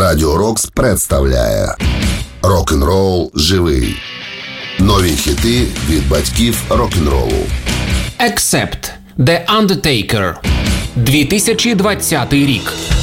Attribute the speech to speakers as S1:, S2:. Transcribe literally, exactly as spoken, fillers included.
S1: Радіо Рокс представляє Рок-н-рол живий. Нові хіти від батьків рок-н-ролу.
S2: Accept – The Undertaker. дві тисячі двадцятий рік.